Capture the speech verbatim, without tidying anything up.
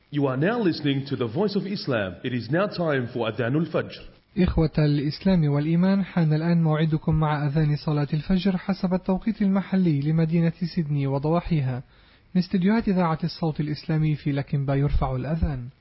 You are now listening to the Voice of Islam. It is now time for Adhan al-Fajr. إخوة الإسلام والإيمان، حان الآن موعدكم مع أذان صلاة الفجر حسب التوقيت المحلي لمدينة سيدني وضواحيها. من استديوهات إذاعة الصوت الإسلامي في لكنبا يرفع الأذان.